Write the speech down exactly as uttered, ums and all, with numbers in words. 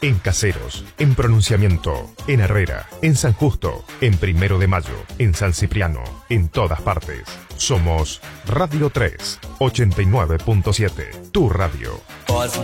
en Caseros, en Pronunciamiento, en Herrera, en San Justo, en Primero de Mayo, en San Cipriano, en todas partes. Somos Radio tres, ochenta y nueve punto siete, tu radio.